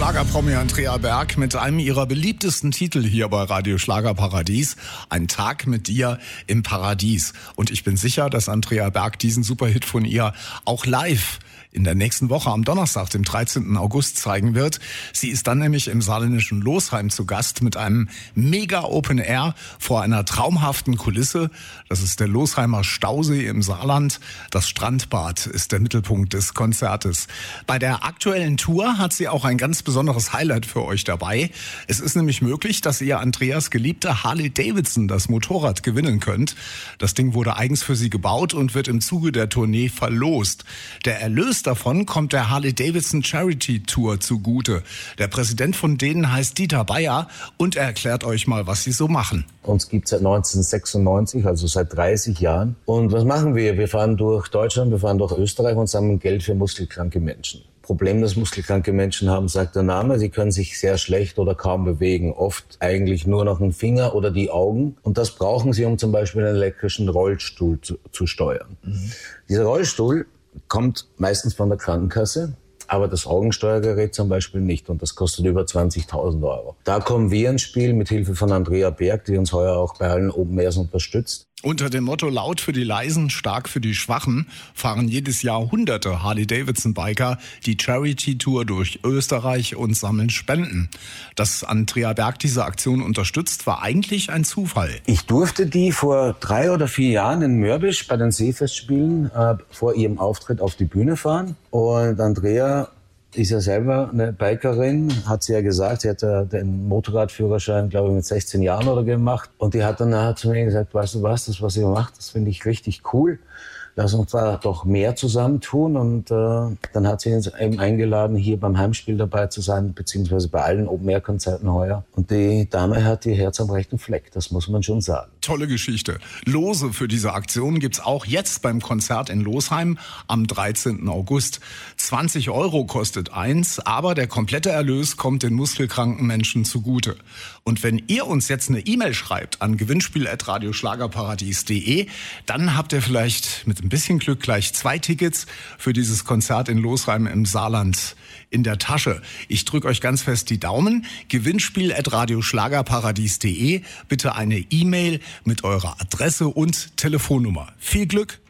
Schlagerpromi Andrea Berg mit einem ihrer beliebtesten Titel hier bei Radio Schlagerparadies. Ein Tag mit dir im Paradies. Und ich bin sicher, dass Andrea Berg diesen Superhit von ihr auch live in der nächsten Woche am Donnerstag, dem 13. August, zeigen wird. Sie ist dann nämlich im saarländischen Losheim zu Gast mit einem mega Open Air vor einer traumhaften Kulisse. Das ist der Losheimer Stausee im Saarland. Das Strandbad ist der Mittelpunkt des Konzertes. Bei der aktuellen Tour hat sie auch ein ganz besonderes Highlight für euch dabei. Es ist nämlich möglich, dass ihr Andreas geliebte Harley Davidson, das Motorrad, gewinnen könnt. Das Ding wurde eigens für sie gebaut und wird im Zuge der Tournee verlost. Der Erlös davon kommt der Harley Davidson Charity Tour zugute. Der Präsident von denen heißt Dieter Bayer und er erklärt euch mal, was sie so machen. Uns gibt es seit 1996, also seit 30 Jahren. Und was machen wir? Wir fahren durch Deutschland, wir fahren durch Österreich und sammeln Geld für muskelkranke Menschen. Problem, das muskelkranke Menschen haben, sagt der Name. Sie können sich sehr schlecht oder kaum bewegen. Oft eigentlich nur noch einen Finger oder die Augen. Und das brauchen sie, um zum Beispiel einen elektrischen Rollstuhl zu steuern. Dieser Rollstuhl kommt meistens von der Krankenkasse, aber das Augensteuergerät zum Beispiel nicht und das kostet über 20.000 Euro. Da kommen wir ins Spiel mit Hilfe von Andrea Berg, die uns heuer auch bei allen Open Airs unterstützt. Unter dem Motto laut für die Leisen, stark für die Schwachen fahren jedes Jahr hunderte Harley-Davidson-Biker die Charity-Tour durch Österreich und sammeln Spenden. Dass Andrea Berg diese Aktion unterstützt, war eigentlich ein Zufall. Ich durfte die vor 3 oder 4 Jahren in Mörbisch bei den Seefestspielen vor ihrem Auftritt auf die Bühne fahren. Und Andrea ist ja selber eine Bikerin, hat sie ja gesagt. Sie hat ja den Motorradführerschein, glaube ich, mit 16 Jahren oder gemacht. Und die hat dann nachher zu mir gesagt, weißt du was, das, was ihr macht, das finde ich richtig cool. Lass uns da doch mehr zusammentun. Und dann hat sie uns eben eingeladen, hier beim Heimspiel dabei zu sein, beziehungsweise bei allen Open-Air-Konzerten heuer. Und die Dame hat ihr Herz am rechten Fleck, das muss man schon sagen. Tolle Geschichte. Lose für diese Aktion gibt's auch jetzt beim Konzert in Losheim am 13. August. 20 Euro kostet eins, aber der komplette Erlös kommt den muskelkranken Menschen zugute. Und wenn ihr uns jetzt eine E-Mail schreibt an gewinnspiel@radioschlagerparadies.de, dann habt ihr vielleicht mit ein bisschen Glück gleich 2 Tickets für dieses Konzert in Losheim im Saarland in der Tasche. Ich drücke euch ganz fest die Daumen. Gewinnspiel@radioschlagerparadies.de. Bitte eine E-Mail mit eurer Adresse und Telefonnummer. Viel Glück!